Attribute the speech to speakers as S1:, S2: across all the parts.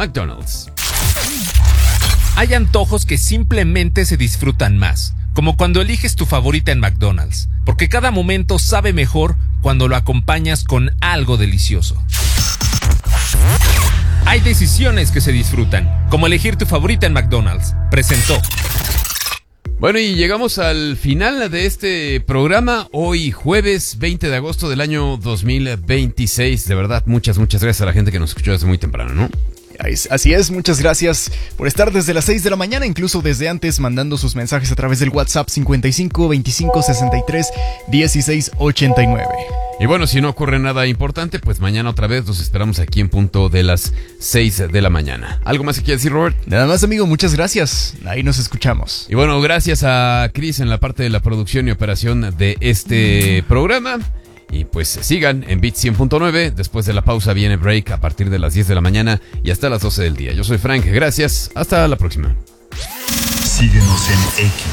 S1: McDonald's.
S2: Hay antojos que simplemente se disfrutan más, como cuando eliges tu favorita en McDonald's, porque cada momento sabe mejor cuando lo acompañas con algo delicioso. Hay decisiones que se disfrutan, como elegir tu favorita en McDonald's. Presentó.
S1: Bueno, y llegamos al final de este programa, hoy jueves 20 de agosto del año 2026. De verdad, muchas gracias a la gente que nos escuchó desde muy temprano, ¿no?
S3: Así es, muchas gracias por estar desde las 6 de la mañana, incluso desde antes, mandando sus mensajes a través del WhatsApp 55 25 63 16 89.
S1: Y bueno, si no ocurre nada importante, pues mañana otra vez los esperamos aquí en punto de las 6 de la mañana. ¿Algo más que quieras decir, Robert?
S3: Nada más, amigo, muchas gracias. Ahí nos escuchamos.
S1: Y bueno, gracias a Chris en la parte de la producción y operación de este programa. Y pues sigan en Beat 100.9. Después de la pausa viene break a partir de las 10 de la mañana y hasta las 12 del día. Yo soy Frank, gracias. Hasta la próxima.
S4: Síguenos en X.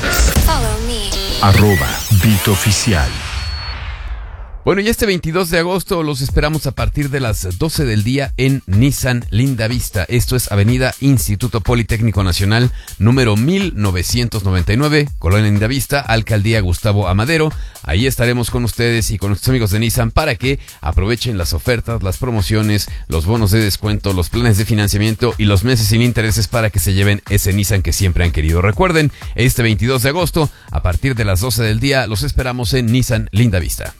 S4: @BeatOficial.
S1: Bueno, y este 22 de agosto los esperamos a partir de las 12 del día en Nissan Lindavista. Esto es Avenida Instituto Politécnico Nacional, número 1999, Colonia Lindavista, Alcaldía Gustavo Amadero. Ahí estaremos con ustedes y con nuestros amigos de Nissan para que aprovechen las ofertas, las promociones, los bonos de descuento, los planes de financiamiento y los meses sin intereses para que se lleven ese Nissan que siempre han querido. Recuerden, este 22 de agosto, a partir de las 12 del día, los esperamos en Nissan Lindavista.